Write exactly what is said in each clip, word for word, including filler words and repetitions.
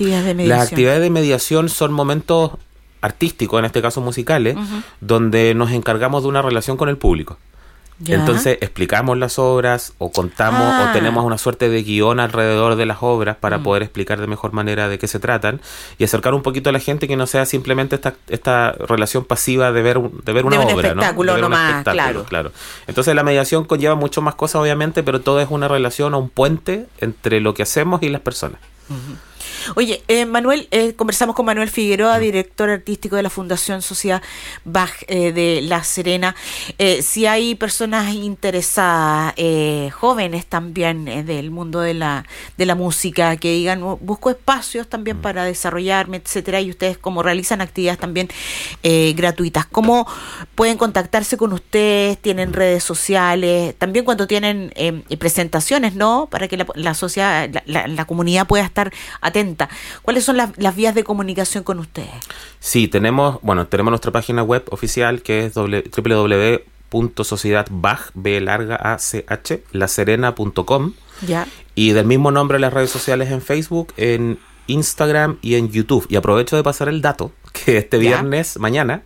actividades de mediación? Las actividades de mediación son momentos artísticos, en este caso musicales, uh-huh. donde nos encargamos de una relación con el público. Ya. Entonces explicamos las obras o contamos ah. o tenemos una suerte de guión alrededor de las obras para mm. poder explicar de mejor manera de qué se tratan y acercar un poquito a la gente que no sea simplemente esta esta relación pasiva de ver de ver una de un obra, espectáculo, ¿no? De ver nomás, un espectáculo, claro. claro. Entonces la mediación conlleva mucho más cosas obviamente, pero todo es una relación o un puente entre lo que hacemos y las personas. Uh-huh. Oye, eh, Manuel, eh, conversamos con Manuel Figueroa, director artístico de la Fundación Sociedad Bach eh, de La Serena. Eh, si hay personas interesadas, eh, jóvenes también eh, del mundo de la de la música, que digan, busco espacios también para desarrollarme, etcétera, y ustedes como realizan actividades también eh, gratuitas, ¿cómo pueden contactarse con ustedes? ¿Tienen redes sociales? También cuando tienen eh, presentaciones, ¿no? Para que la, la sociedad, la, la, la comunidad pueda estar atenta. ¿Cuáles son las, las vías de comunicación con ustedes? Sí, tenemos, bueno, tenemos nuestra página web oficial que es doble u doble u doble u punto sociedad bach, B larga A C H, la serena punto com. Ya. Y del mismo nombre las redes sociales en Facebook, en Instagram y en YouTube. Y aprovecho de pasar el dato que este viernes, ya. mañana,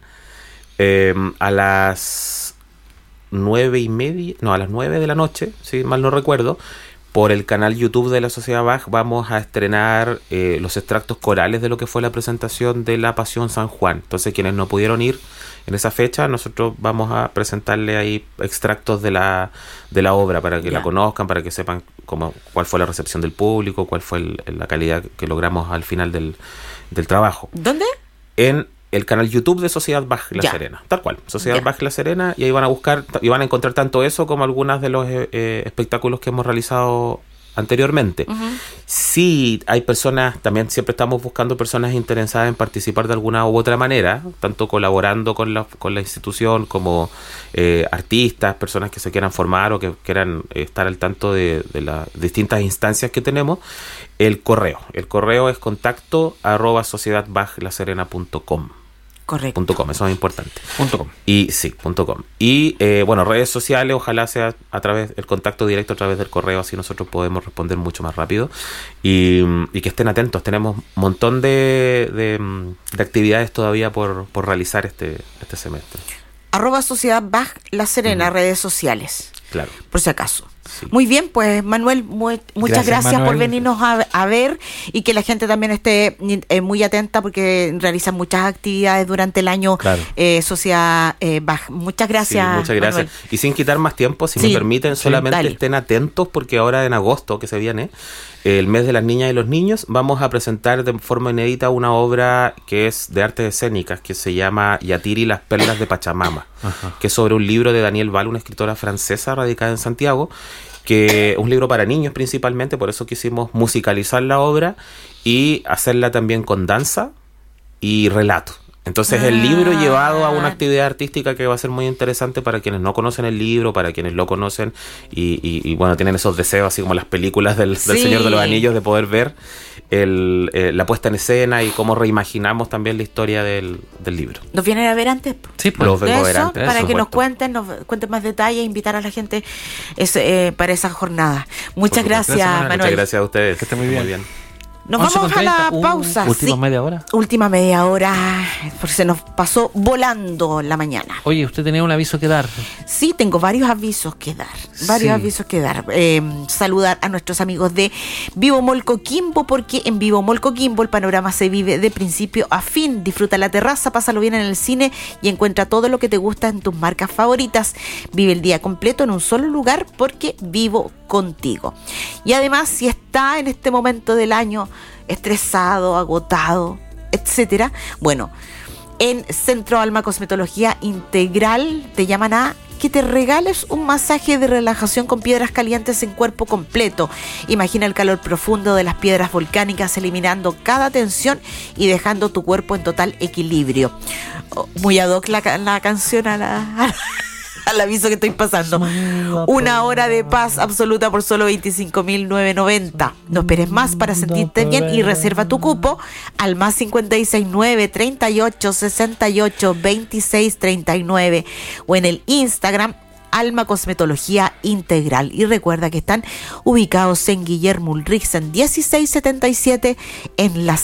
eh, a las nueve y media, no, a las nueve de la noche, si mal no recuerdo, por el canal YouTube de la Sociedad Bach vamos a estrenar eh, los extractos corales de lo que fue la presentación de la Pasión San Juan. Entonces, quienes no pudieron ir en esa fecha, nosotros vamos a presentarle ahí extractos de la de la obra para que yeah. la conozcan, para que sepan cómo, cuál fue la recepción del público, cuál fue el, la calidad que logramos al final del, del trabajo. ¿Dónde? En el canal YouTube de Sociedad Bach La ya. Serena, tal cual, Sociedad ya. Bach La Serena, y ahí van a buscar y van a encontrar tanto eso como algunos de los eh, espectáculos que hemos realizado anteriormente. Uh-huh. Sí, hay personas, también siempre estamos buscando personas interesadas en participar de alguna u otra manera, tanto colaborando con la, con la institución como eh, artistas, personas que se quieran formar o que quieran eh, estar al tanto de, de las distintas instancias que tenemos. El correo, el correo es contacto arroba sociedad bach la serena punto com. Correcto. Punto com, eso es importante. Punto com. Y sí, punto com. Y eh, bueno, redes sociales, ojalá sea a través el contacto directo a través del correo, así nosotros podemos responder mucho más rápido. Y, y que estén atentos, tenemos un montón de, de, de actividades todavía por, por realizar este, este semestre. Arroba Sociedad Bach La Serena, mm. redes sociales. Claro. Por si acaso. Sí. Muy bien, pues Manuel, muy, muchas gracias, gracias por venirnos a, a ver y que la gente también esté eh, muy atenta porque realizan muchas actividades durante el año. Claro. eh, Sociedad eh, Bach. Muchas gracias. Sí, muchas gracias. Manuel. Y sin quitar más tiempo, si sí. me permiten, solamente sí, estén atentos porque ahora en agosto, que se viene, el mes de las niñas y los niños, vamos a presentar de forma inédita una obra que es de artes escénicas que se llama Yatiri, las perlas de Pachamama, ajá. que es sobre un libro de Danielle Val, una escritora francesa radicada en Santiago, que es un libro para niños principalmente, por eso quisimos musicalizar la obra y hacerla también con danza y relato. Entonces ah. el libro llevado a una actividad artística que va a ser muy interesante para quienes no conocen el libro, para quienes lo conocen y, y, y bueno, tienen esos deseos, así como las películas del, del sí. Señor de los Anillos, de poder ver el, eh, la puesta en escena y cómo reimaginamos también la historia del, del libro. ¿Nos vienen a ver antes? Sí, pues los vengo a ver antes. Para que nos cuenten, nos cuenten más detalles, invitar a la gente es, eh, para esa jornada. Muchas gracias, gracias Manuel. Muchas gracias a ustedes. Que esté muy bien. Muy bien. Nos vamos a la pausa. Uh, última sí. media hora. Última media hora, porque se nos pasó volando la mañana. Oye, usted tenía un aviso que dar. Sí, tengo varios avisos que dar. Varios sí. avisos que dar. Eh, saludar a nuestros amigos de Vivo Mall Coquimbo, porque en Vivo Mall Coquimbo el panorama se vive de principio a fin. Disfruta la terraza, pásalo bien en el cine y encuentra todo lo que te gusta en tus marcas favoritas. Vive el día completo en un solo lugar porque vivo contigo. Y además, si está en este momento del año estresado, agotado, etcétera, bueno, en Centro Alma Cosmetología Integral te llaman a que te regales un masaje de relajación con piedras calientes en cuerpo completo. Imagina el calor profundo de las piedras volcánicas eliminando cada tensión y dejando tu cuerpo en total equilibrio. Oh, muy ad hoc la, la canción a la... A la al aviso que estoy pasando. Una hora de paz absoluta por solo veinticinco mil novecientos noventa. No esperes más para sentirte bien y reserva tu cupo al más cincuenta y seis nueve, treinta y ocho, sesenta y ocho, veintiséis, treinta y nueve o en el Instagram Alma Cosmetología Integral. Y recuerda que están ubicados en Guillermo Ulrichsen dieciséis setenta y siete en la